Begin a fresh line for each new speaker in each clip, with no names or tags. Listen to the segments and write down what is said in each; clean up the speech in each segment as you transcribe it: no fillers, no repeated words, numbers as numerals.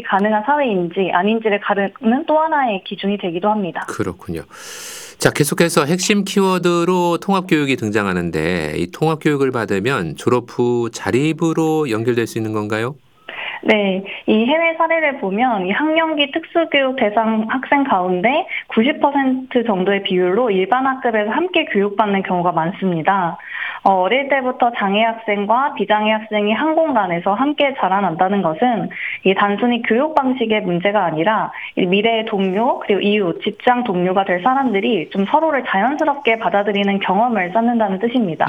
가능한 사회인지 아닌지를 가르는 또 하나의 기준이 되기도 합니다.
그렇군요. 자, 계속해서 핵심 키워드로 통합교육이 등장하는데 이 통합교육을 받으면 졸업 후 자립으로 연결될 수 있는 건가요?
네, 이 해외 사례를 보면 이 학령기 특수교육 대상 학생 가운데 90% 정도의 비율로 일반 학급에서 함께 교육받는 경우가 많습니다. 어릴 때부터 장애 학생과 비장애 학생이 한 공간에서 함께 자라난다는 것은 이 단순히 교육 방식의 문제가 아니라 미래의 동료 그리고 이웃, 직장 동료가 될 사람들이 좀 서로를 자연스럽게 받아들이는 경험을 쌓는다는 뜻입니다.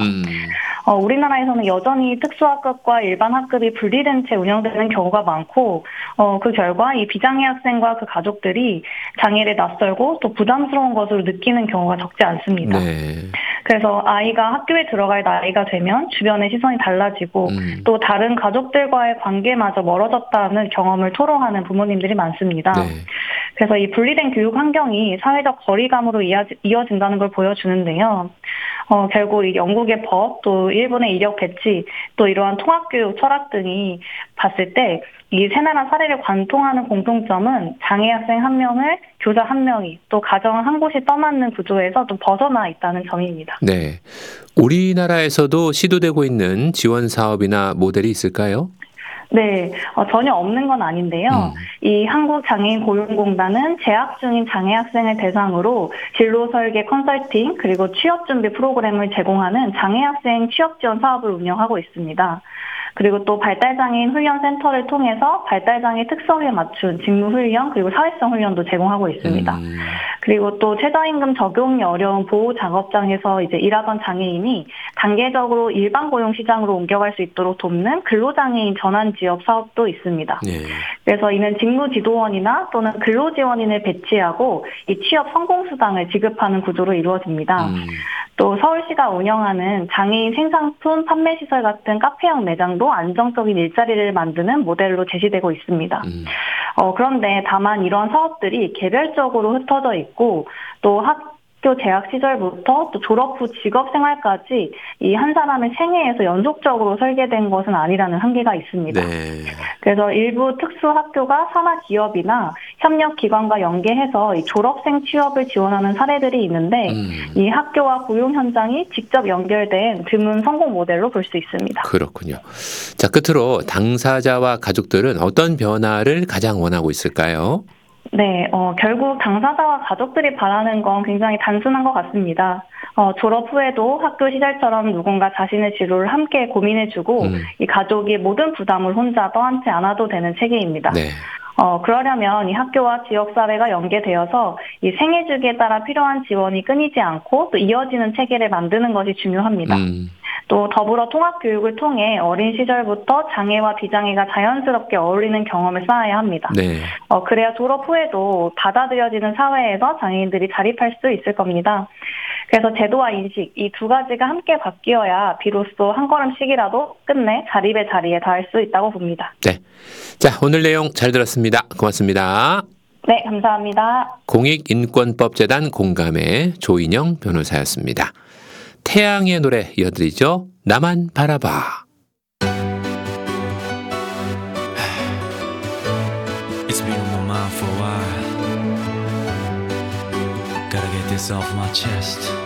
우리나라에서는 여전히 특수학급과 일반 학급이 분리된 채 운영되는 경우가 많고 그 결과 이 비장애 학생과 그 가족들이 장애를 낯설고 또 부담스러운 것으로 느끼는 경우가 적지 않습니다.
네.
그래서 아이가 학교에 들어갈 나이가 되면 주변의 시선이 달라지고 또 다른 가족들과의 관계마저 멀어졌다는 경험을 토로하는 부모님들이 많습니다.
네.
그래서 이 분리된 교육 환경이 사회적 거리감으로 이어진다는 걸 보여주는데요. 결국 이 영국의 법, 또 일본의 인력 배치, 또 이러한 통합교육 철학 등이 봤을 때 이 세 나라 사례를 관통하는 공통점은 장애 학생 한 명을 교사 한 명이 또 가정 한 곳이 떠맡는 구조에서 좀 벗어나 있다는 점입니다.
네. 우리나라에서도 시도되고 있는 지원 사업이나 모델이 있을까요?
네, 전혀 없는 건 아닌데요. 이 한국장애인고용공단은 재학 중인 장애 학생을 대상으로 진로 설계 컨설팅 그리고 취업 준비 프로그램을 제공하는 장애 학생 취업 지원 사업을 운영하고 있습니다. 그리고 또 발달장애인 훈련센터를 통해서 발달장애 특성에 맞춘 직무훈련 그리고 사회성 훈련도 제공하고 있습니다. 그리고 또 최저임금 적용이 어려운 보호작업장에서 이제 일하던 장애인이 단계적으로 일반 고용 시장으로 옮겨갈 수 있도록 돕는 근로장애인 전환 지역 사업도 있습니다.
네.
그래서 이는 직무지도원이나 또는 근로지원인을 배치하고 이 취업 성공수당을 지급하는 구조로 이루어집니다. 또 서울시가 운영하는 장애인 생산품 판매시설 같은 카페형 매장도 안정적인 일자리를 만드는 모델로 제시되고 있습니다. 그런데 다만 이러한 사업들이 개별적으로 흩어져 있고 또 학교 재학 시절부터 또 졸업 후 직업 생활까지 이 한 사람의 생애에서 연속적으로 설계된 것은 아니라는 한계가 있습니다.
네.
그래서 일부 특수학교가 산하기업이나 협력기관과 연계해서 이 졸업생 취업을 지원하는 사례들이 있는데 이 학교와 고용 현장이 직접 연결된 드문 성공 모델로 볼 수 있습니다.
그렇군요. 자, 끝으로 당사자와 가족들은 어떤 변화를 가장 원하고 있을까요?
네, 결국 당사자와 가족들이 바라는 건 굉장히 단순한 것 같습니다. 졸업 후에도 학교 시절처럼 누군가 자신의 진로를 함께 고민해주고 이 가족이 모든 부담을 혼자 떠안지 않아도 되는 체계입니다.
네.
그러려면 이 학교와 지역사회가 연계되어서 이 생애 주기에 따라 필요한 지원이 끊이지 않고 또 이어지는 체계를 만드는 것이 중요합니다. 또 더불어 통합교육을 통해 어린 시절부터 장애와 비장애가 자연스럽게 어울리는 경험을 쌓아야 합니다.
네.
그래야 졸업 후에도 받아들여지는 사회에서 장애인들이 자립할 수 있을 겁니다. 그래서 제도와 인식 이 두 가지가 함께 바뀌어야 비로소 한 걸음씩이라도 끝내 자립의 자리에 닿을 수 있다고 봅니다.
네. 자, 오늘 내용 잘 들었습니다. 고맙습니다.
네, 감사합니다.
공익인권법재단 공감의 조인영 변호사였습니다. 태양의 노래 이어드리죠. 나만 바라봐.
It's been on my mind for a while. Gotta get this off my chest.